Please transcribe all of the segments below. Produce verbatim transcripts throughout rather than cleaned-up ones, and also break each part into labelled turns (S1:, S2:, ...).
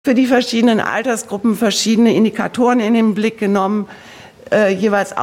S1: für die verschiedenen Altersgruppen verschiedene Indikatoren in den Blick genommen, äh, jeweils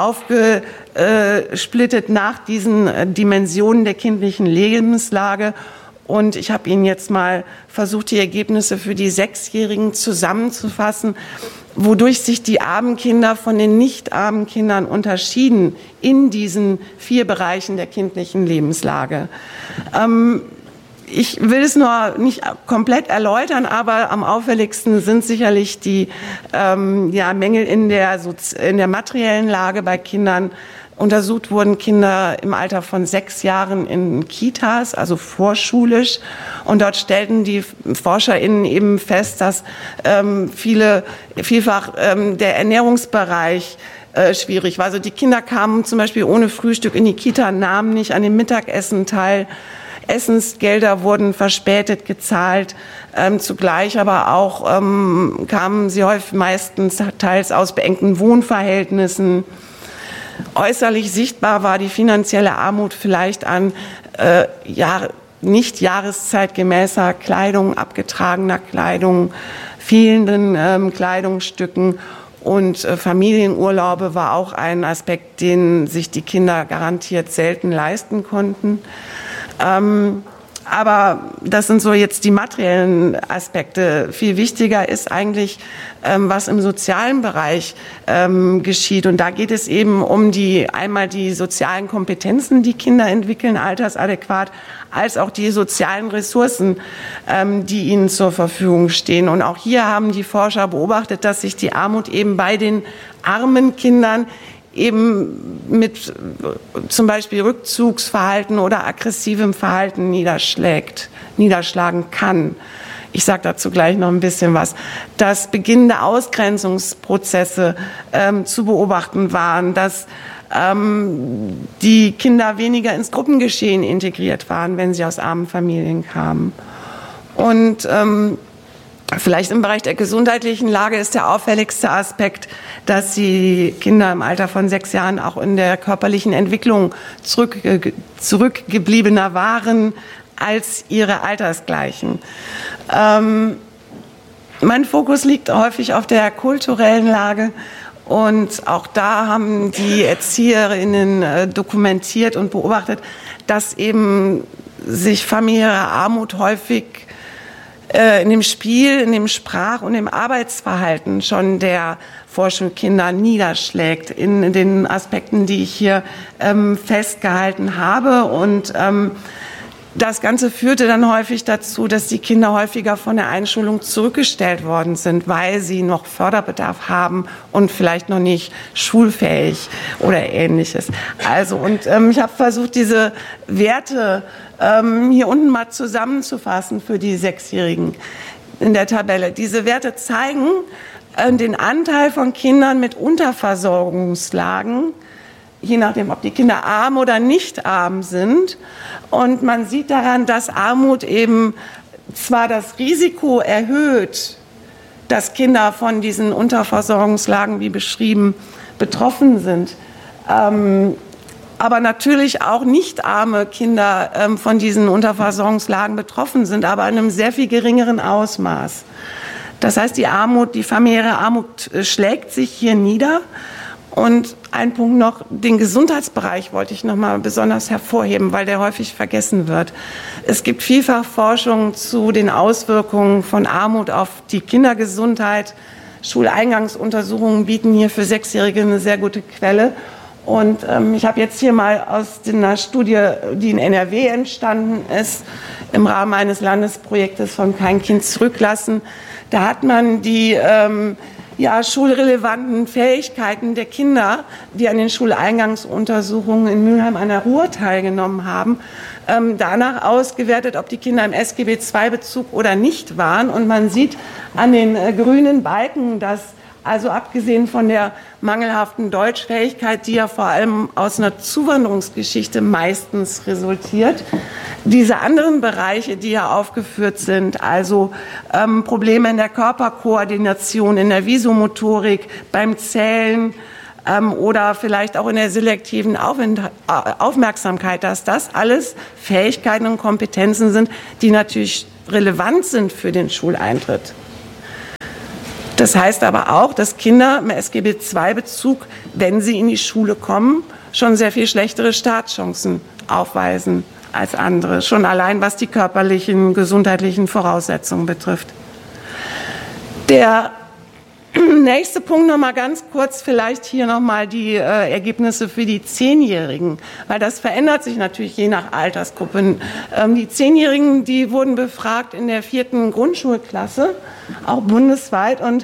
S1: aufgesplittet nach diesen äh, Dimensionen der kindlichen Lebenslage. Und ich habe Ihnen jetzt mal versucht, die Ergebnisse für die Sechsjährigen zusammenzufassen, wodurch sich die armen Kinder von den nicht armen Kindern unterschieden in diesen vier Bereichen der kindlichen Lebenslage. Ähm, Ich will es nur nicht komplett erläutern, aber am auffälligsten sind sicherlich die ähm, ja, Mängel in der, in der materiellen Lage bei Kindern. Untersucht wurden Kinder im Alter von sechs Jahren in Kitas, also vorschulisch. Und dort stellten die ForscherInnen eben fest, dass ähm, viele, vielfach ähm, der Ernährungsbereich äh, schwierig war. Also die Kinder kamen zum Beispiel ohne Frühstück in die Kita, nahmen nicht an dem Mittagessen teil. Essensgelder wurden verspätet gezahlt, ähm, zugleich aber auch ähm, kamen sie häufig meistens teils aus beengten Wohnverhältnissen. Äußerlich sichtbar war die finanzielle Armut vielleicht an äh, Jahr, nicht jahreszeitgemäßer Kleidung, abgetragener Kleidung, fehlenden ähm, Kleidungsstücken. Und äh, Familienurlaube war auch ein Aspekt, den sich die Kinder garantiert selten leisten konnten. Ähm, aber das sind so jetzt die materiellen Aspekte. Viel wichtiger ist eigentlich, ähm, was im sozialen Bereich ähm, geschieht. Und da geht es eben um die, einmal die sozialen Kompetenzen, die Kinder entwickeln, altersadäquat, als auch die sozialen Ressourcen, ähm, die ihnen zur Verfügung stehen. Und auch hier haben die Forscher beobachtet, dass sich die Armut eben bei den armen Kindern eben mit zum Beispiel Rückzugsverhalten oder aggressivem Verhalten niederschlägt, niederschlagen kann. Ich sage dazu gleich noch ein bisschen was. Dass beginnende Ausgrenzungsprozesse ähm, zu beobachten waren, dass ähm, die Kinder weniger ins Gruppengeschehen integriert waren, wenn sie aus armen Familien kamen. Und ähm, vielleicht im Bereich der gesundheitlichen Lage ist der auffälligste Aspekt, dass die Kinder im Alter von sechs Jahren auch in der körperlichen Entwicklung zurück, zurückgebliebener waren als ihre Altersgleichen. Ähm, mein Fokus liegt häufig auf der kulturellen Lage. Und auch da haben die ErzieherInnen äh, dokumentiert und beobachtet, dass eben sich familiäre Armut häufig in dem Spiel, in dem Sprach- und im Arbeitsverhalten schon der Vorschulkinder niederschlägt, in den Aspekten, die ich hier ähm, festgehalten habe. Und ähm, das Ganze führte dann häufig dazu, dass die Kinder häufiger von der Einschulung zurückgestellt worden sind, weil sie noch Förderbedarf haben und vielleicht noch nicht schulfähig oder Ähnliches. Also, und ähm, ich habe versucht, diese Werte ähm, hier unten mal zusammenzufassen für die Sechsjährigen in der Tabelle. Diese Werte zeigen äh, den Anteil von Kindern mit Unterversorgungslagen, je nachdem, ob die Kinder arm oder nicht arm sind. Und man sieht daran, dass Armut eben zwar das Risiko erhöht, dass Kinder von diesen Unterversorgungslagen, wie beschrieben, betroffen sind, ähm, aber natürlich auch nicht arme Kinder ähm, von diesen Unterversorgungslagen betroffen sind, aber in einem sehr viel geringeren Ausmaß. Das heißt, die Armut, die familiäre Armut äh, schlägt sich hier nieder. Und ein Punkt noch, den Gesundheitsbereich wollte ich noch mal besonders hervorheben, weil der häufig vergessen wird. Es gibt vielfach Forschung zu den Auswirkungen von Armut auf die Kindergesundheit. Schuleingangsuntersuchungen bieten hier für Sechsjährige eine sehr gute Quelle. Und ähm, ich habe jetzt hier mal aus einer Studie, die in N R W entstanden ist, im Rahmen eines Landesprojektes von Kein Kind zurücklassen. Da hat man die ähm, ja, schulrelevanten Fähigkeiten der Kinder, die an den Schuleingangsuntersuchungen in Mülheim an der Ruhr teilgenommen haben, ähm, danach ausgewertet, ob die Kinder im S G B zwei Bezug oder nicht waren. Und man sieht an den äh, grünen Balken, dass also abgesehen von der mangelhaften Deutschfähigkeit, die ja vor allem aus einer Zuwanderungsgeschichte meistens resultiert, diese anderen Bereiche, die ja aufgeführt sind, also ähm, Probleme in der Körperkoordination, in der Visomotorik, beim Zählen ähm, oder vielleicht auch in der selektiven Aufmerksamkeit, dass das alles Fähigkeiten und Kompetenzen sind, die natürlich relevant sind für den Schuleintritt. Das heißt aber auch, dass Kinder im S G B zwei Bezug, wenn sie in die Schule kommen, schon sehr viel schlechtere Startchancen aufweisen als andere, schon allein was die körperlichen, gesundheitlichen Voraussetzungen betrifft. Der nächste Punkt noch mal ganz kurz, vielleicht hier noch mal die äh, Ergebnisse für die Zehnjährigen, weil das verändert sich natürlich je nach Altersgruppen. Ähm, die Zehnjährigen, die wurden befragt in der vierten Grundschulklasse, auch bundesweit, und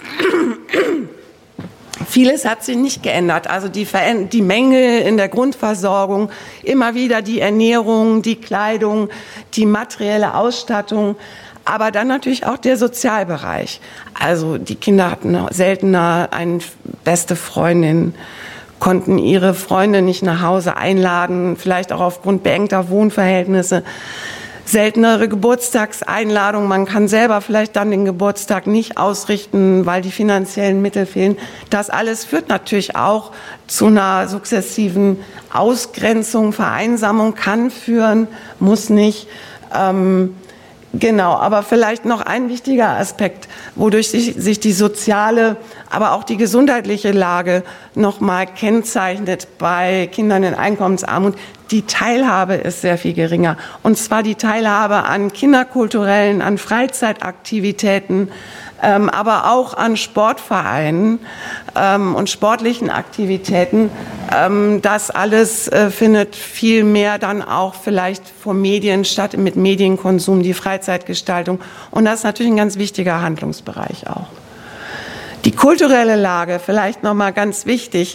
S1: vieles hat sich nicht geändert. Also die, die Mängel in der Grundversorgung, immer wieder die Ernährung, die Kleidung, die materielle Ausstattung, aber dann natürlich auch der Sozialbereich. Also die Kinder hatten seltener eine beste Freundin, konnten ihre Freunde nicht nach Hause einladen, vielleicht auch aufgrund beengter Wohnverhältnisse. Seltenere Geburtstagseinladungen, man kann selber vielleicht dann den Geburtstag nicht ausrichten, weil die finanziellen Mittel fehlen. Das alles führt natürlich auch zu einer sukzessiven Ausgrenzung, Vereinsamung, kann führen, muss nicht. Ähm, Genau, aber vielleicht noch ein wichtiger Aspekt, wodurch sich, sich die soziale, aber auch die gesundheitliche Lage nochmal kennzeichnet bei Kindern in Einkommensarmut. Die Teilhabe ist sehr viel geringer. Und zwar die Teilhabe an kinderkulturellen, an Freizeitaktivitäten, ähm, aber auch an Sportvereinen ähm, und sportlichen Aktivitäten. Ähm, das alles äh, findet viel mehr dann auch vielleicht vor Medien statt, mit Medienkonsum, die Freizeitgestaltung. Und das ist natürlich ein ganz wichtiger Handlungsbereich auch. Die kulturelle Lage, vielleicht nochmal ganz wichtig.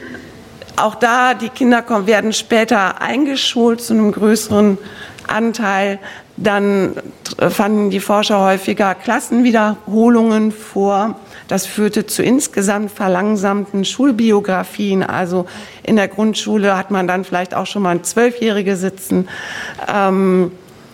S1: Auch da, die Kinder kommen, werden später eingeschult zu einem größeren Anteil. Dann fanden die Forscher häufiger Klassenwiederholungen vor. Das führte zu insgesamt verlangsamten Schulbiografien. Also in der Grundschule hat man dann vielleicht auch schon mal ein Zwölfjährige sitzen. Ähm,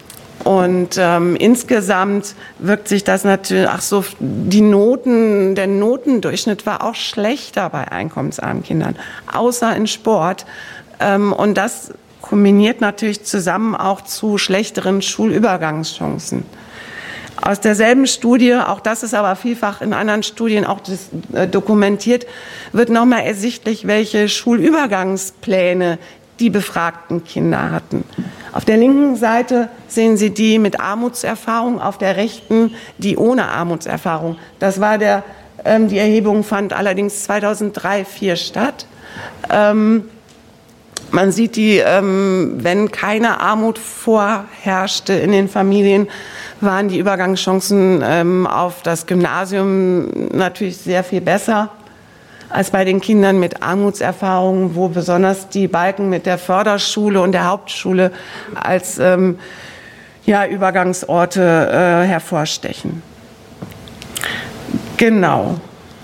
S1: Und ähm, insgesamt wirkt sich das natürlich, ach so, die Noten, der Notendurchschnitt war auch schlechter bei einkommensarmen Kindern, außer in Sport. Ähm, und das kombiniert natürlich zusammen auch zu schlechteren Schulübergangschancen. Aus derselben Studie, auch das ist aber vielfach in anderen Studien auch das, äh, dokumentiert, wird nochmal ersichtlich, welche Schulübergangspläne die befragten Kinder hatten. Auf der linken Seite sehen Sie die mit Armutserfahrung, auf der rechten die ohne Armutserfahrung. Das war der, ähm, die Erhebung fand allerdings zweitausenddrei vier statt. Ähm, man sieht die, ähm, wenn keine Armut vorherrschte in den Familien, waren die Übergangschancen ähm, auf das Gymnasium natürlich sehr viel besser als bei den Kindern mit Armutserfahrungen, wo besonders die Balken mit der Förderschule und der Hauptschule als ähm, ja, Übergangsorte äh, hervorstechen. Genau.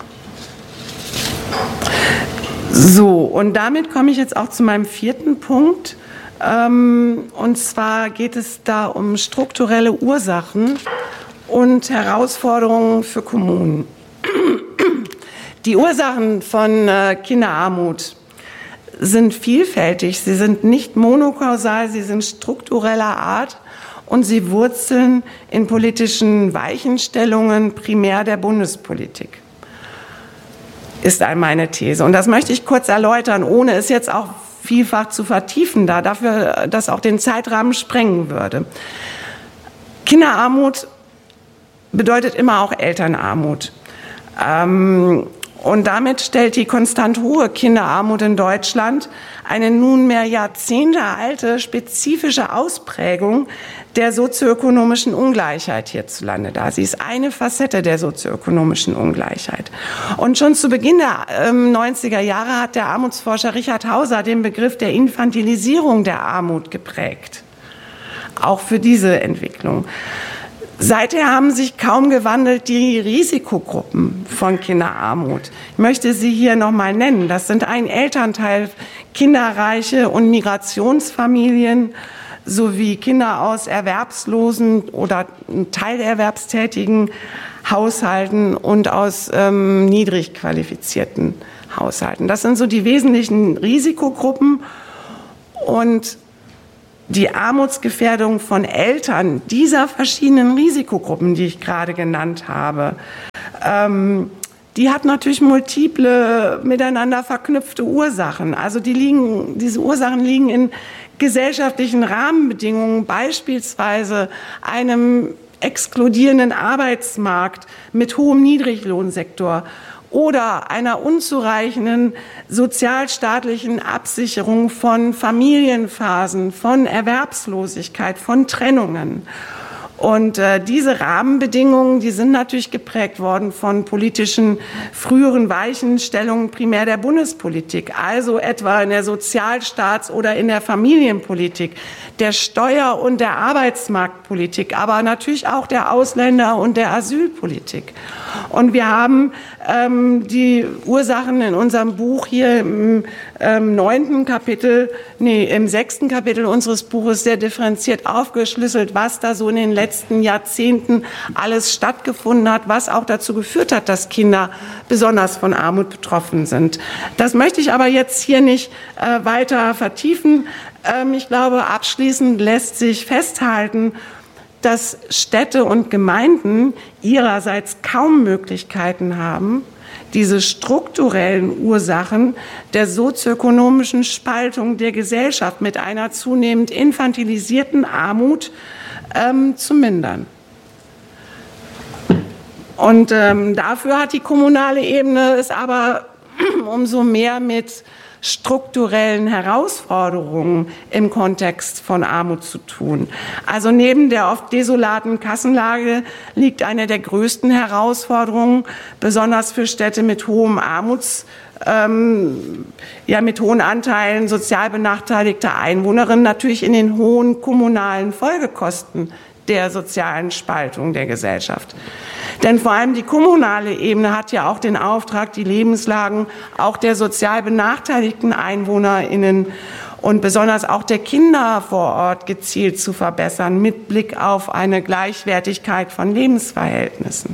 S1: So, und damit komme ich jetzt auch zu meinem vierten Punkt. Ähm, und zwar geht es da um strukturelle Ursachen und Herausforderungen für Kommunen. Die Ursachen von äh, Kinderarmut sind vielfältig. Sie sind nicht monokausal, sie sind struktureller Art und sie wurzeln in politischen Weichenstellungen primär der Bundespolitik. Ist meine These. Und das möchte ich kurz erläutern, ohne es jetzt auch vielfach zu vertiefen, da dafür das auch den Zeitrahmen sprengen würde. Kinderarmut bedeutet immer auch Elternarmut. Ähm, Und damit stellt die konstant hohe Kinderarmut in Deutschland eine nunmehr jahrzehntealte spezifische Ausprägung der sozioökonomischen Ungleichheit hierzulande dar. Sie ist eine Facette der sozioökonomischen Ungleichheit. Und schon zu Beginn der ähm, neunziger Jahre hat der Armutsforscher Richard Hauser den Begriff der Infantilisierung der Armut geprägt. Auch für diese Entwicklung. Seither haben sich kaum gewandelt die Risikogruppen von Kinderarmut. Ich möchte sie hier noch mal nennen. Das sind ein Elternteil kinderreiche und Migrationsfamilien sowie Kinder aus erwerbslosen oder teilerwerbstätigen Haushalten und aus ähm, niedrig qualifizierten Haushalten. Das sind so die wesentlichen Risikogruppen. Und die Armutsgefährdung von Eltern dieser verschiedenen Risikogruppen, die ich gerade genannt habe, ähm, die hat natürlich multiple, miteinander verknüpfte Ursachen. Also die liegen, diese Ursachen liegen in gesellschaftlichen Rahmenbedingungen, beispielsweise einem exkludierenden Arbeitsmarkt mit hohem Niedriglohnsektor oder einer unzureichenden sozialstaatlichen Absicherung von Familienphasen, von Erwerbslosigkeit, von Trennungen. Und äh, diese Rahmenbedingungen, die sind natürlich geprägt worden von politischen früheren Weichenstellungen primär der Bundespolitik, also etwa in der Sozialstaats- oder in der Familienpolitik, der Steuer- und der Arbeitsmarktpolitik, aber natürlich auch der Ausländer- und der Asylpolitik. Und wir haben ähm, die Ursachen in unserem Buch hier im ähm, neunten Kapitel, nee, im sechsten Kapitel unseres Buches sehr differenziert aufgeschlüsselt, was da so in den letzten Jahrzehnten alles stattgefunden hat, was auch dazu geführt hat, dass Kinder besonders von Armut betroffen sind. Das möchte ich aber jetzt hier nicht äh, weiter vertiefen. Ähm, ich glaube, abschließend lässt sich festhalten, dass Städte und Gemeinden ihrerseits kaum Möglichkeiten haben, diese strukturellen Ursachen der sozioökonomischen Spaltung der Gesellschaft mit einer zunehmend infantilisierten Armut ähm, zu mindern. Und ähm, dafür hat die kommunale Ebene es aber umso mehr mit strukturellen Herausforderungen im Kontext von Armut zu tun. Also neben der oft desolaten Kassenlage liegt eine der größten Herausforderungen, besonders für Städte mit hohem Armuts, ähm, ja, mit hohen Anteilen sozial benachteiligter Einwohnerinnen, natürlich in den hohen kommunalen Folgekosten der sozialen Spaltung der Gesellschaft. Denn vor allem die kommunale Ebene hat ja auch den Auftrag, die Lebenslagen auch der sozial benachteiligten EinwohnerInnen und besonders auch der Kinder vor Ort gezielt zu verbessern, mit Blick auf eine Gleichwertigkeit von Lebensverhältnissen.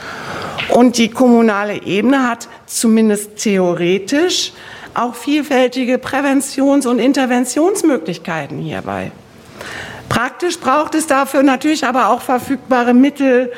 S1: Und die kommunale Ebene hat zumindest theoretisch auch vielfältige Präventions- und Interventionsmöglichkeiten hierbei. Praktisch braucht es dafür natürlich aber auch verfügbare Mittel,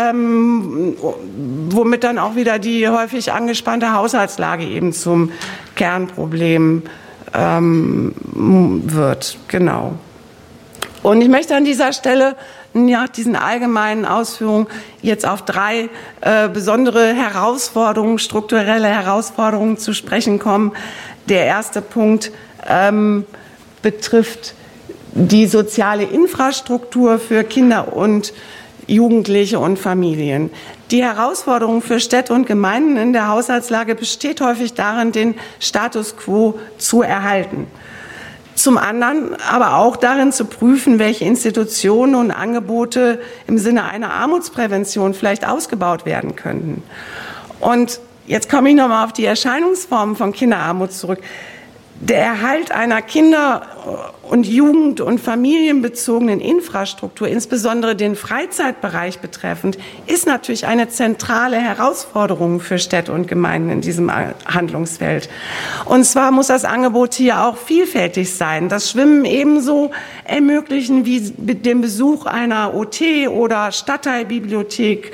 S1: ähm, womit dann auch wieder die häufig angespannte Haushaltslage eben zum Kernproblem ähm, wird. Genau. Und ich möchte an dieser Stelle nach diesen allgemeinen Ausführungen jetzt auf drei äh, besondere Herausforderungen, strukturelle Herausforderungen zu sprechen kommen. Der erste Punkt ähm, betrifft die soziale Infrastruktur für Kinder und Jugendliche und Familien. Die Herausforderung für Städte und Gemeinden in der Haushaltslage besteht häufig darin, den Status quo zu erhalten. Zum anderen aber auch darin zu prüfen, welche Institutionen und Angebote im Sinne einer Armutsprävention vielleicht ausgebaut werden könnten. Und jetzt komme ich nochmal auf die Erscheinungsformen von Kinderarmut zurück. Der Erhalt einer Kinder- und Jugend- und familienbezogenen Infrastruktur, insbesondere den Freizeitbereich betreffend, ist natürlich eine zentrale Herausforderung für Städte und Gemeinden in diesem Handlungsfeld. Und zwar muss das Angebot hier auch vielfältig sein. Das Schwimmen ebenso ermöglichen wie den Besuch einer O T oder Stadtteilbibliothek.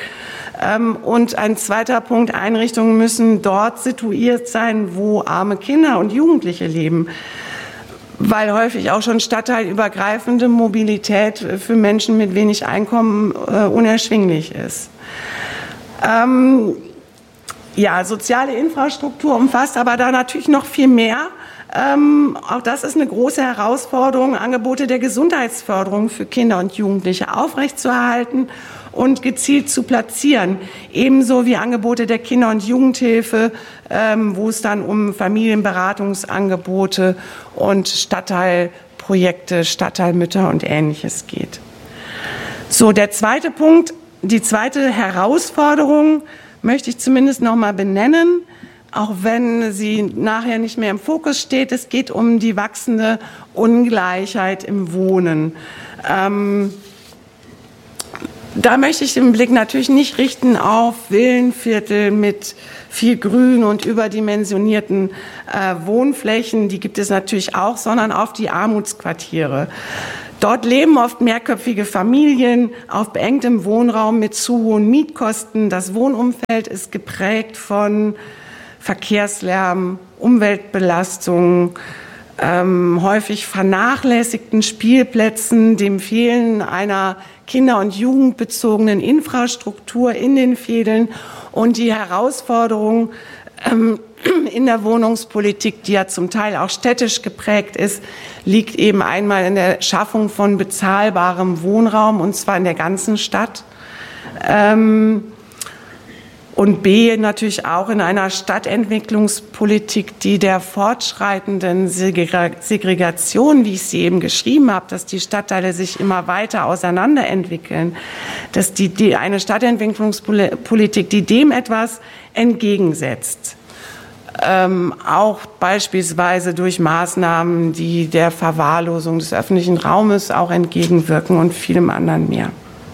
S1: Und ein zweiter Punkt, Einrichtungen müssen dort situiert sein, wo arme Kinder und Jugendliche leben, weil häufig auch schon stadtteilübergreifende Mobilität für Menschen mit wenig Einkommen äh, unerschwinglich ist. Ähm, ja, soziale Infrastruktur umfasst aber da natürlich noch viel mehr. Ähm, auch das ist eine große Herausforderung, Angebote der Gesundheitsförderung für Kinder und Jugendliche aufrechtzuerhalten und gezielt zu platzieren, ebenso wie Angebote der Kinder- und Jugendhilfe, ähm, wo es dann um Familienberatungsangebote und Stadtteilprojekte, Stadtteilmütter und Ähnliches geht. So, der zweite Punkt, die zweite Herausforderung möchte ich zumindest noch mal benennen, auch wenn sie nachher nicht mehr im Fokus steht. Es geht um die wachsende Ungleichheit im Wohnen. Ähm, Da möchte ich den Blick natürlich nicht richten auf Villenviertel mit viel Grün und überdimensionierten äh, Wohnflächen, die gibt es natürlich auch, sondern auf die Armutsquartiere. Dort leben oft mehrköpfige Familien auf beengtem Wohnraum mit zu hohen Mietkosten. Das Wohnumfeld ist geprägt von Verkehrslärm, Umweltbelastung, ähm, häufig vernachlässigten Spielplätzen, dem Fehlen einer kinder- und jugendbezogenen Infrastruktur in den Fädeln und die Herausforderung ähm, in der Wohnungspolitik, die ja zum Teil auch städtisch geprägt ist, liegt eben einmal in der Schaffung von bezahlbarem Wohnraum, und zwar in der ganzen Stadt. Ähm, und B, natürlich auch in einer Stadtentwicklungspolitik, die der fortschreitenden Segregation, wie ich sie eben geschrieben habe, dass die Stadtteile sich immer weiter auseinanderentwickeln, dass die, die eine Stadtentwicklungspolitik, die dem etwas entgegensetzt. Ähm, auch beispielsweise durch Maßnahmen, die der Verwahrlosung des öffentlichen Raumes auch entgegenwirken und vielem anderen mehr.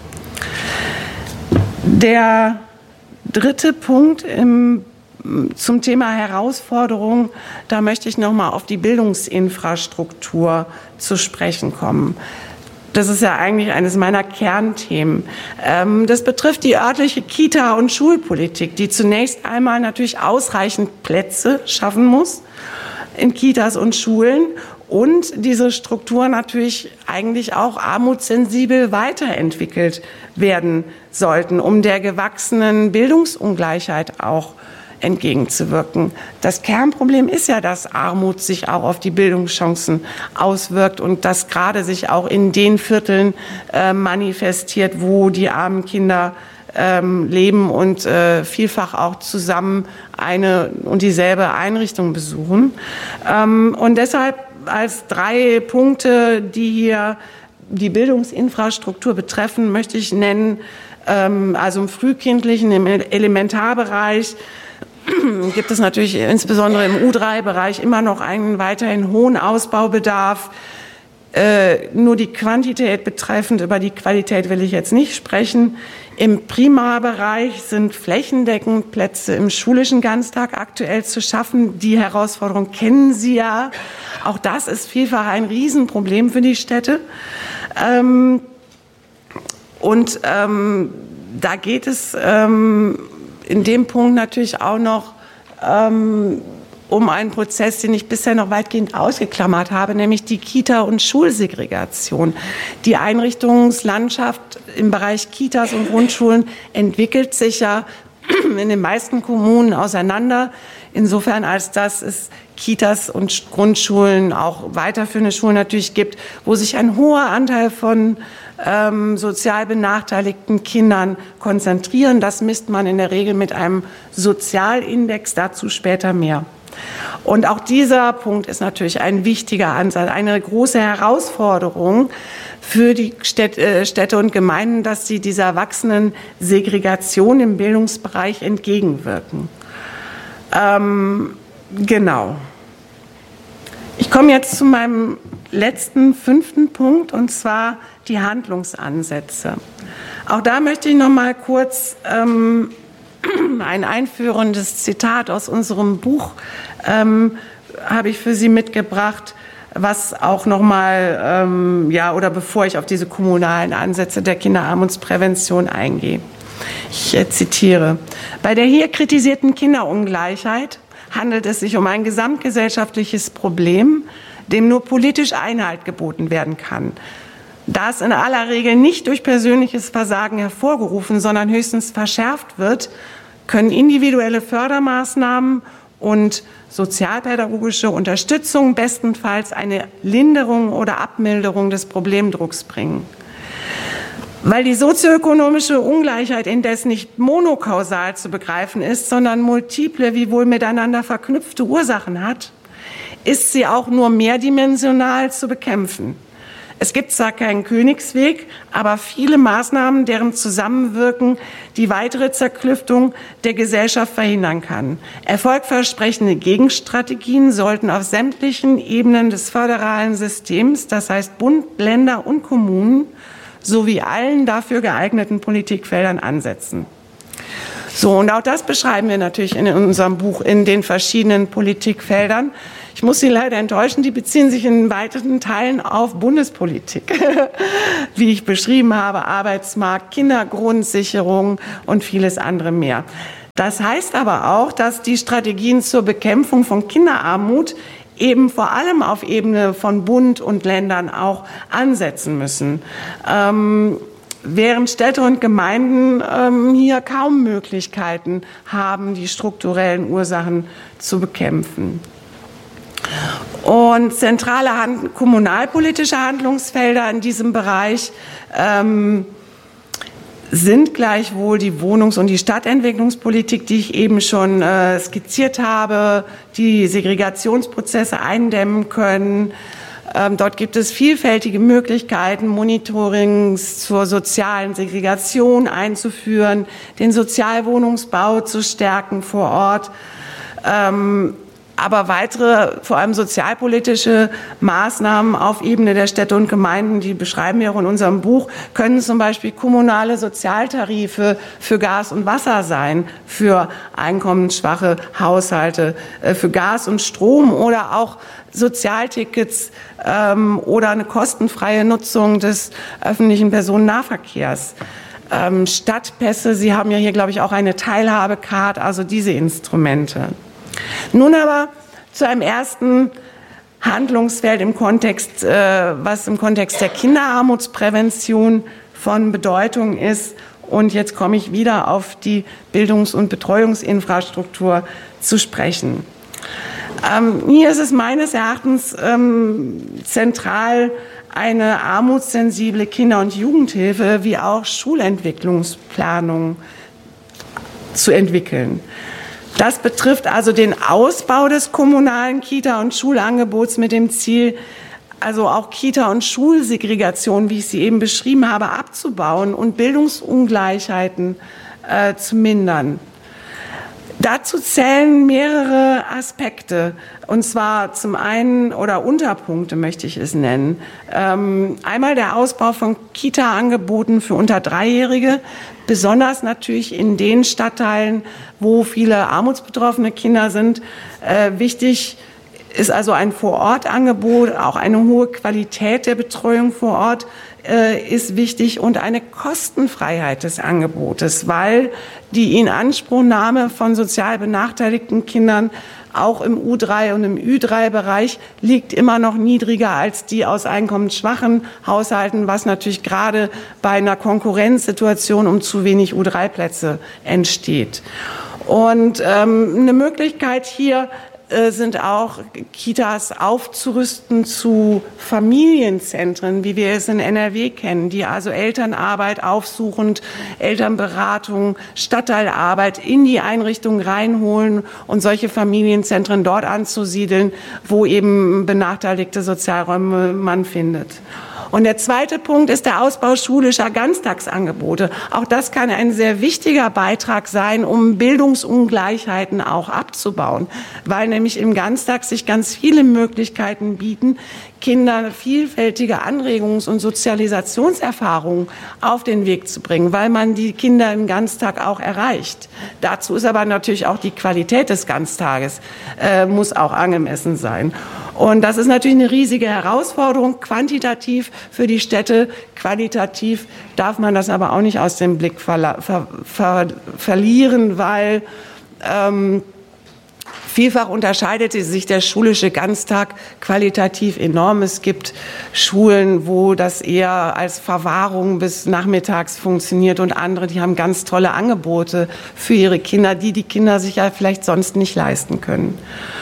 S1: Der dritte Punkt im, zum Thema Herausforderung, da möchte ich noch mal auf die Bildungsinfrastruktur zu sprechen kommen. Das ist ja eigentlich eines meiner Kernthemen. Das betrifft die örtliche Kita- und Schulpolitik, die zunächst einmal natürlich ausreichend Plätze schaffen muss in Kitas und Schulen und diese Struktur natürlich eigentlich auch armutssensibel weiterentwickelt werden sollten, um der gewachsenen Bildungsungleichheit auch entgegenzuwirken. Das Kernproblem ist ja, dass Armut sich auch auf die Bildungschancen auswirkt und das gerade sich auch in den Vierteln äh, manifestiert, wo die armen Kinder ähm, leben und äh, vielfach auch zusammen eine und dieselbe Einrichtung besuchen. Ähm, und deshalb als drei Punkte, die hier die Bildungsinfrastruktur betreffen, möchte ich nennen, ähm, also im frühkindlichen, im Elementarbereich, gibt es natürlich insbesondere im U drei Bereich immer noch einen weiterhin hohen Ausbaubedarf. Äh, nur die Quantität betreffend, über die Qualität will ich jetzt nicht sprechen. Im Primarbereich sind flächendeckend Plätze im schulischen Ganztag aktuell zu schaffen. Die Herausforderung kennen Sie ja. Auch das ist vielfach ein Riesenproblem für die Städte. Ähm, und ähm, da geht es ähm, in dem Punkt natürlich auch noch ähm, um einen Prozess, den ich bisher noch weitgehend ausgeklammert habe, nämlich die Kita- und Schulsegregation. Die Einrichtungslandschaft im Bereich Kitas und Grundschulen entwickelt sich ja in den meisten Kommunen auseinander. Insofern, als dass es Kitas und Grundschulen, auch weiterführende Schulen natürlich gibt, wo sich ein hoher Anteil von ähm, sozial benachteiligten Kindern konzentrieren. Das misst man in der Regel mit einem Sozialindex, dazu später mehr. Und auch dieser Punkt ist natürlich ein wichtiger Ansatz, eine große Herausforderung für die Städte und Gemeinden, dass sie dieser wachsenden Segregation im Bildungsbereich entgegenwirken. Ähm, genau. Ich komme jetzt zu meinem letzten, fünften Punkt, und zwar die Handlungsansätze. Auch da möchte ich noch mal kurz ähm, ein einführendes Zitat aus unserem Buch ähm, habe ich für Sie mitgebracht, was auch noch mal, ähm, ja, oder bevor ich auf diese kommunalen Ansätze der Kinderarmutsprävention eingehe. Ich äh, zitiere: Bei der hier kritisierten Kinderungleichheit handelt es sich um ein gesamtgesellschaftliches Problem, dem nur politisch Einhalt geboten werden kann. Da es in aller Regel nicht durch persönliches Versagen hervorgerufen, sondern höchstens verschärft wird, können individuelle Fördermaßnahmen und sozialpädagogische Unterstützung bestenfalls eine Linderung oder Abmilderung des Problemdrucks bringen. Weil die sozioökonomische Ungleichheit indes nicht monokausal zu begreifen ist, sondern multiple, wiewohl miteinander verknüpfte Ursachen hat, ist sie auch nur mehrdimensional zu bekämpfen. Es gibt zwar keinen Königsweg, aber viele Maßnahmen, deren Zusammenwirken die weitere Zerklüftung der Gesellschaft verhindern kann. Erfolgversprechende Gegenstrategien sollten auf sämtlichen Ebenen des föderalen Systems, das heißt Bund, Länder und Kommunen, sowie allen dafür geeigneten Politikfeldern ansetzen. So, und auch das beschreiben wir natürlich in unserem Buch in den verschiedenen Politikfeldern. Ich muss Sie leider enttäuschen, die beziehen sich in weiten Teilen auf Bundespolitik, wie ich beschrieben habe, Arbeitsmarkt, Kindergrundsicherung und vieles andere mehr. Das heißt aber auch, dass die Strategien zur Bekämpfung von Kinderarmut eben vor allem auf Ebene von Bund und Ländern auch ansetzen müssen. Ähm, während Städte und Gemeinden ähm, hier kaum Möglichkeiten haben, die strukturellen Ursachen zu bekämpfen. Und zentrale Hand- kommunalpolitische Handlungsfelder in diesem Bereich ähm, sind gleichwohl die Wohnungs- und die Stadtentwicklungspolitik, die ich eben schon äh, skizziert habe, die Segregationsprozesse eindämmen können. Ähm, dort gibt es vielfältige Möglichkeiten, Monitorings zur sozialen Segregation einzuführen, den Sozialwohnungsbau zu stärken vor Ort. Ähm, Aber weitere, vor allem sozialpolitische Maßnahmen auf Ebene der Städte und Gemeinden, die beschreiben wir auch in unserem Buch, können zum Beispiel kommunale Sozialtarife für Gas und Wasser sein, für einkommensschwache Haushalte, für Gas und Strom oder auch Sozialtickets ähm, oder eine kostenfreie Nutzung des öffentlichen Personennahverkehrs. Ähm, Stadtpässe, Sie haben ja hier, glaube ich, auch eine Teilhabecard, also diese Instrumente. Nun aber zu einem ersten Handlungsfeld im Kontext, äh, was im Kontext der Kinderarmutsprävention von Bedeutung ist. Und jetzt komme ich wieder auf die Bildungs- und Betreuungsinfrastruktur zu sprechen. Ähm, hier ist es meines Erachtens ähm, zentral, eine armutssensible Kinder- und Jugendhilfe wie auch Schulentwicklungsplanung zu entwickeln. Das betrifft also den Ausbau des kommunalen Kita- und Schulangebots mit dem Ziel, also auch Kita- und Schulsegregation, wie ich sie eben beschrieben habe, abzubauen und Bildungsungleichheiten äh, zu mindern. Dazu zählen mehrere Aspekte, und zwar zum einen, oder Unterpunkte möchte ich es nennen. Ähm, einmal der Ausbau von Kita-Angeboten für unter Dreijährige, besonders natürlich in den Stadtteilen, wo viele armutsbetroffene Kinder sind. Äh, wichtig ist also ein Vorortangebot, auch eine hohe Qualität der Betreuung vor Ort äh, ist wichtig und eine Kostenfreiheit des Angebotes, weil die Inanspruchnahme von sozial benachteiligten Kindern auch im U drei und im Ü drei Bereich liegt immer noch niedriger als die aus einkommensschwachen Haushalten, was natürlich gerade bei einer Konkurrenzsituation um zu wenig U drei Plätze entsteht. Und ähm, eine Möglichkeit hier äh, sind auch Kitas aufzurüsten zu Familienzentren, wie wir es in N R W kennen, die also Elternarbeit aufsuchend, Elternberatung, Stadtteilarbeit in die Einrichtung reinholen und solche Familienzentren dort anzusiedeln, wo eben benachteiligte Sozialräume man findet. Und der zweite Punkt ist der Ausbau schulischer Ganztagsangebote. Auch das kann ein sehr wichtiger Beitrag sein, um Bildungsungleichheiten auch abzubauen, weil nämlich im Ganztag sich ganz viele Möglichkeiten bieten, Kinder vielfältige Anregungs- und Sozialisationserfahrungen auf den Weg zu bringen, weil man die Kinder im Ganztag auch erreicht. Dazu ist aber natürlich auch die Qualität des Ganztages, äh, muss auch angemessen sein. Und das ist natürlich eine riesige Herausforderung, quantitativ für die Städte. Qualitativ darf man das aber auch nicht aus dem Blick ver ver ver verlieren, weil ähm, vielfach unterscheidet sich der schulische Ganztag qualitativ enorm. Es gibt Schulen, wo das eher als Verwahrung bis nachmittags funktioniert und andere, die haben ganz tolle Angebote für ihre Kinder, die die Kinder sich ja vielleicht sonst nicht leisten können.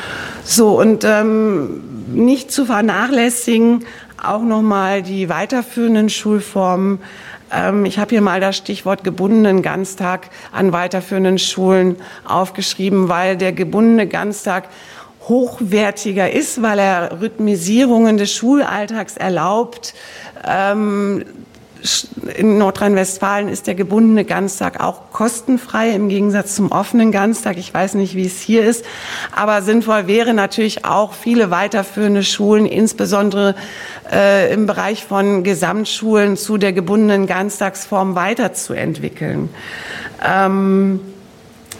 S1: So, und ähm, nicht zu vernachlässigen, auch nochmal die weiterführenden Schulformen. Ähm, ich habe hier mal das Stichwort gebundenen Ganztag an weiterführenden Schulen aufgeschrieben, weil der gebundene Ganztag hochwertiger ist, weil er Rhythmisierungen des Schulalltags erlaubt. Ähm, In Nordrhein-Westfalen ist der gebundene Ganztag auch kostenfrei im Gegensatz zum offenen Ganztag. Ich weiß nicht, wie es hier ist, aber sinnvoll wäre natürlich auch, viele weiterführende Schulen, insbesondere äh, im Bereich von Gesamtschulen, zu der gebundenen Ganztagsform weiterzuentwickeln. Ähm,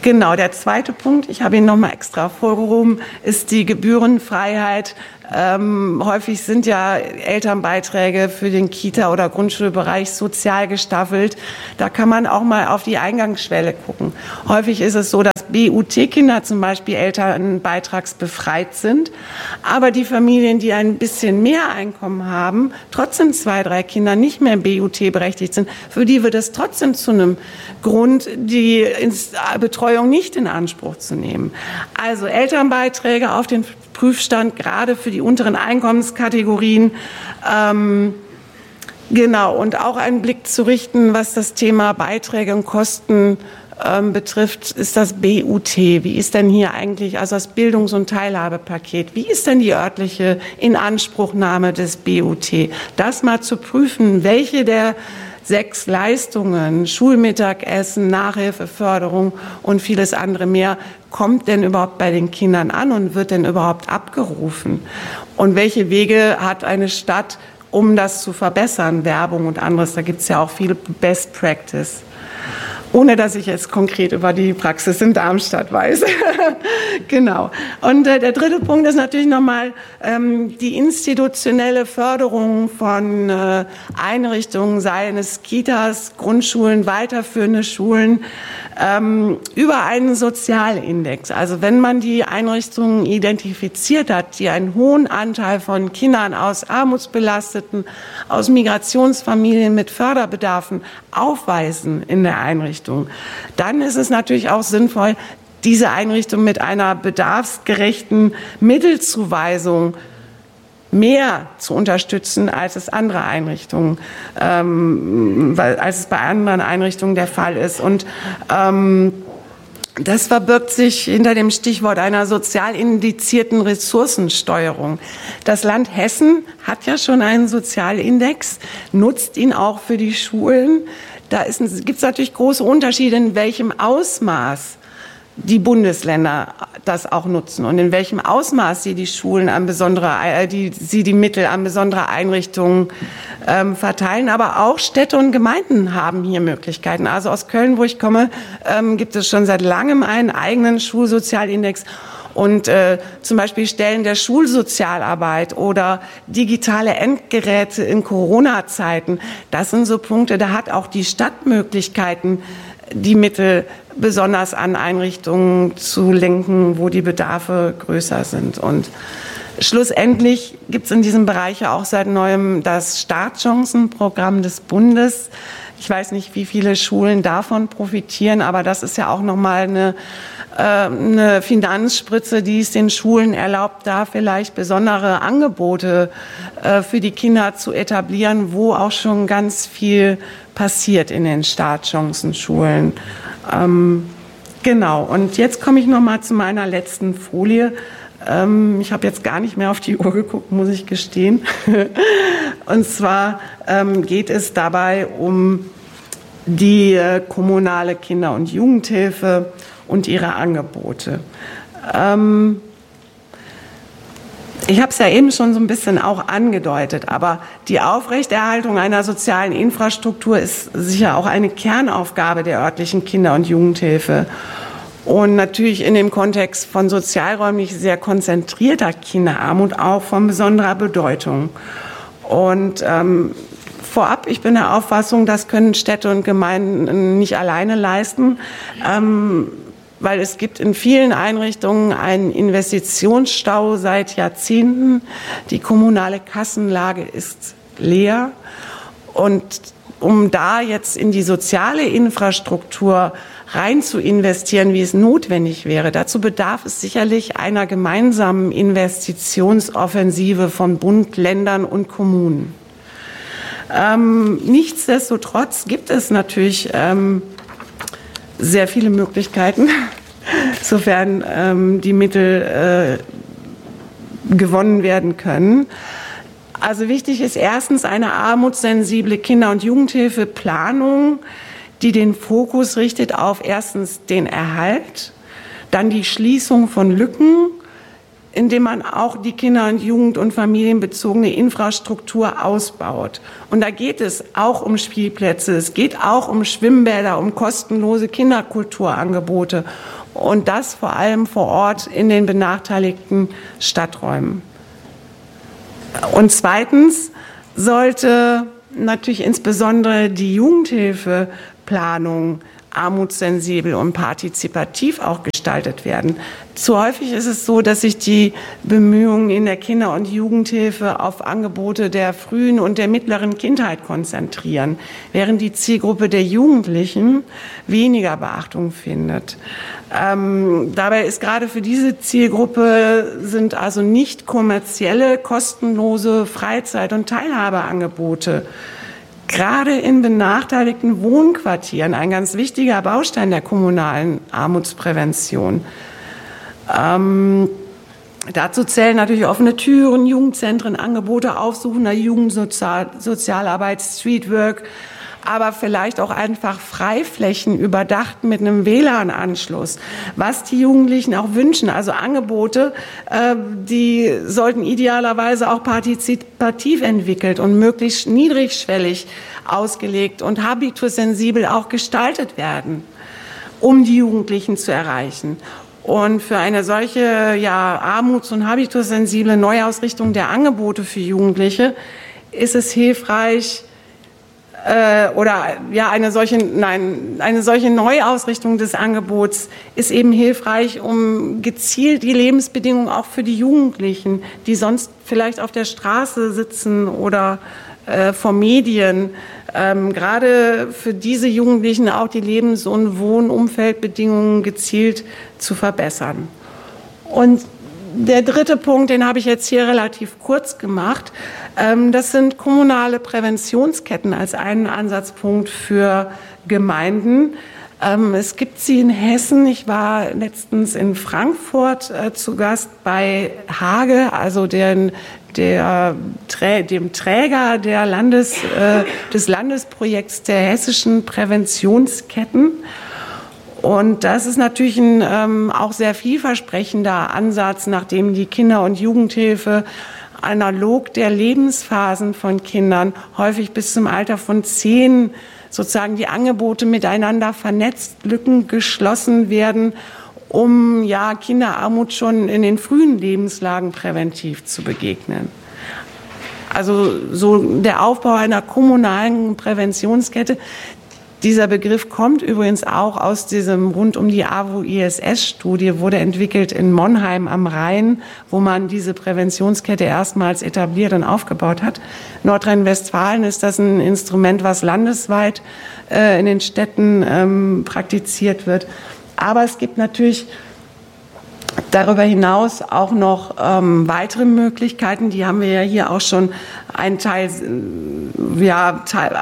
S1: Genau, der zweite Punkt, ich habe ihn nochmal extra vorgehoben, ist die Gebührenfreiheit. Ähm, häufig sind ja Elternbeiträge für den Kita- oder Grundschulbereich sozial gestaffelt. Da kann man auch mal auf die Eingangsschwelle gucken. Häufig ist es so, dass B U T-Kinder zum Beispiel elternbeitragsbefreit sind, aber die Familien, die ein bisschen mehr Einkommen haben, trotzdem zwei, drei Kinder nicht mehr B U T berechtigt sind, für die wird es trotzdem zu einem Grund, die Betreuung nicht in Anspruch zu nehmen. Also Elternbeiträge auf den Prüfstand, gerade für die unteren Einkommenskategorien. Ähm, genau, und auch einen Blick zu richten, was das Thema Beiträge und Kosten ähm, betrifft, ist das B U T. Wie ist denn hier eigentlich, also das Bildungs- und Teilhabepaket, wie ist denn die örtliche Inanspruchnahme des B U T? Das mal zu prüfen, welche der sechs Leistungen, Schulmittagessen, Nachhilfeförderung und vieles andere mehr, kommt denn überhaupt bei den Kindern an und wird denn überhaupt abgerufen? Und welche Wege hat eine Stadt, um das zu verbessern? Werbung und anderes, da gibt es ja auch viel Best Practice. Ohne dass ich jetzt konkret über die Praxis in Darmstadt weiß. Genau. Und äh, der dritte Punkt ist natürlich nochmal ähm, die institutionelle Förderung von äh, Einrichtungen, seien es Kitas, Grundschulen, weiterführende Schulen, ähm, über einen Sozialindex. Also wenn man die Einrichtungen identifiziert hat, die einen hohen Anteil von Kindern aus armutsbelasteten, aus Migrationsfamilien mit Förderbedarfen aufweisen in der Einrichtung, dann ist es natürlich auch sinnvoll, diese Einrichtung mit einer bedarfsgerechten Mittelzuweisung mehr zu unterstützen, als es andere Einrichtungen, ähm, weil, als es bei anderen Einrichtungen der Fall ist. Und ähm, das verbirgt sich hinter dem Stichwort einer sozial indizierten Ressourcensteuerung. Das Land Hessen hat ja schon einen Sozialindex, nutzt ihn auch für die Schulen. Da gibt es natürlich große Unterschiede, in welchem Ausmaß die Bundesländer das auch nutzen und in welchem Ausmaß sie die Schulen an besondere, äh, die, sie die Mittel an besondere Einrichtungen ähm, verteilen. Aber auch Städte und Gemeinden haben hier Möglichkeiten. Also aus Köln, wo ich komme, ähm, gibt es schon seit langem einen eigenen Schulsozialindex. Und äh, zum Beispiel Stellen der Schulsozialarbeit oder digitale Endgeräte in Corona-Zeiten, das sind so Punkte, da hat auch die Stadt Möglichkeiten, die Mittel besonders an Einrichtungen zu lenken, wo die Bedarfe größer sind. Und schlussendlich gibt es in diesem Bereich ja auch seit neuem das Startchancenprogramm des Bundes. Ich weiß nicht, wie viele Schulen davon profitieren, aber das ist ja auch nochmal eine, äh, eine Finanzspritze, die es den Schulen erlaubt, da vielleicht besondere Angebote äh, für die Kinder zu etablieren, wo auch schon ganz viel passiert in den Startchancenschulen. Ähm, genau, und jetzt komme ich nochmal zu meiner letzten Folie. Ähm, ich habe jetzt gar nicht mehr auf die Uhr geguckt, muss ich gestehen. Und zwar ähm, geht es dabei um die äh, kommunale Kinder- und Jugendhilfe und ihre Angebote. Ähm, Ich habe es ja eben schon so ein bisschen auch angedeutet, aber die Aufrechterhaltung einer sozialen Infrastruktur ist sicher auch eine Kernaufgabe der örtlichen Kinder- und Jugendhilfe. Und natürlich in dem Kontext von sozialräumlich sehr konzentrierter Kinderarmut auch von besonderer Bedeutung. Und ähm, vorab, ich bin der Auffassung, das können Städte und Gemeinden nicht alleine leisten. Ähm, weil es gibt in vielen Einrichtungen einen Investitionsstau seit Jahrzehnten. Die kommunale Kassenlage ist leer. Und um da jetzt in die soziale Infrastruktur rein zu investieren, wie es notwendig wäre, dazu bedarf es sicherlich einer gemeinsamen Investitionsoffensive von Bund, Ländern und Kommunen. Ähm, nichtsdestotrotz gibt es natürlich ähm, sehr viele Möglichkeiten, sofern ähm, die Mittel äh, gewonnen werden können. Also wichtig ist erstens eine armutssensible Kinder- und Jugendhilfeplanung, die den Fokus richtet auf erstens den Erhalt, dann die Schließung von Lücken, indem man auch die Kinder- und Jugend- und familienbezogene Infrastruktur ausbaut. Und da geht es auch um Spielplätze, es geht auch um Schwimmbäder, um kostenlose Kinderkulturangebote und das vor allem vor Ort in den benachteiligten Stadträumen. Und zweitens sollte natürlich insbesondere die Jugendhilfeplanung armutssensibel und partizipativ auch gestaltet werden. Zu häufig ist es so, dass sich die Bemühungen in der Kinder- und Jugendhilfe auf Angebote der frühen und der mittleren Kindheit konzentrieren, während die Zielgruppe der Jugendlichen weniger Beachtung findet. Ähm, dabei ist gerade für diese Zielgruppe sind also nicht kommerzielle, kostenlose Freizeit- und Teilhabeangebote gerade in benachteiligten Wohnquartieren ein ganz wichtiger Baustein der kommunalen Armutsprävention. Ähm, dazu zählen natürlich offene Türen, Jugendzentren, Angebote aufsuchender Jugendsozialarbeit, Streetwork, aber vielleicht auch einfach Freiflächen überdacht mit einem W L A N-Anschluss, was die Jugendlichen auch wünschen. Also Angebote, äh, die sollten idealerweise auch partizipativ entwickelt und möglichst niedrigschwellig ausgelegt und habitussensibel auch gestaltet werden, um die Jugendlichen zu erreichen. Und für eine solche ja, armuts- und habitussensible Neuausrichtung der Angebote für Jugendliche ist es hilfreich, oder ja eine solche nein eine solche Neuausrichtung des Angebots ist eben hilfreich, um gezielt die Lebensbedingungen auch für die Jugendlichen, die sonst vielleicht auf der Straße sitzen oder äh, vor Medien, ähm, gerade für diese Jugendlichen auch die Lebens- und Wohnumfeldbedingungen gezielt zu verbessern. Und der dritte Punkt, den habe ich jetzt hier relativ kurz gemacht. Das sind kommunale Präventionsketten als einen Ansatzpunkt für Gemeinden. Es gibt sie in Hessen. Ich war letztens in Frankfurt zu Gast bei Hage, also den, der, dem Träger der Landes, des Landesprojekts der hessischen Präventionsketten. Und das ist natürlich ein ähm, auch sehr vielversprechender Ansatz, nachdem die Kinder- und Jugendhilfe analog der Lebensphasen von Kindern häufig bis zum Alter von zehn sozusagen die Angebote miteinander vernetzt, Lücken geschlossen werden, um ja Kinderarmut schon in den frühen Lebenslagen präventiv zu begegnen. Also so der Aufbau einer kommunalen Präventionskette. Dieser Begriff kommt übrigens auch aus diesem rund um die AWO I S S-Studie, wurde entwickelt in Monheim am Rhein, wo man diese Präventionskette erstmals etabliert und aufgebaut hat. Nordrhein-Westfalen ist das ein Instrument, was landesweit äh, in den Städten ähm, praktiziert wird. Aber es gibt natürlich darüber hinaus auch noch ähm, weitere Möglichkeiten. Die haben wir ja hier auch schon einen Teil, ja, Teil,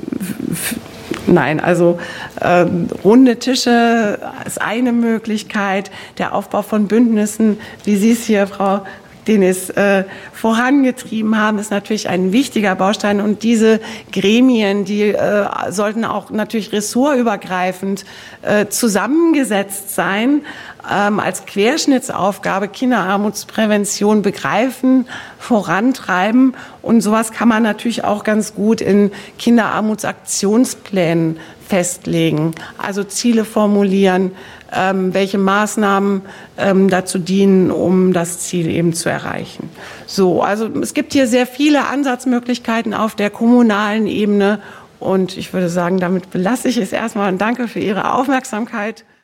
S1: Nein, also äh, runde Tische ist eine Möglichkeit, der Aufbau von Bündnissen, wie Sie es hier, Frau Denis, äh, vorangetrieben haben, ist natürlich ein wichtiger Baustein. Und diese Gremien, die äh, sollten auch natürlich ressortübergreifend äh, zusammengesetzt sein, ähm, als Querschnittsaufgabe Kinderarmutsprävention begreifen, vorantreiben. Und sowas kann man natürlich auch ganz gut in Kinderarmutsaktionsplänen festlegen, also Ziele formulieren, ähm, welche Maßnahmen ähm, dazu dienen, um das Ziel eben zu erreichen. So, also es gibt hier sehr viele Ansatzmöglichkeiten auf der kommunalen Ebene und ich würde sagen, damit belasse ich es erstmal und danke für Ihre Aufmerksamkeit.